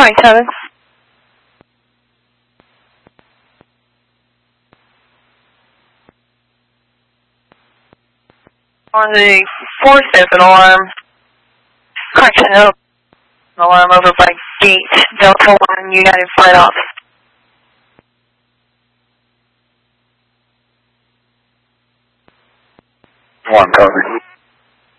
27. On the 4-7 alarm, correction, alarm over by gate, Delta 1, United Flight Ops. One, copy.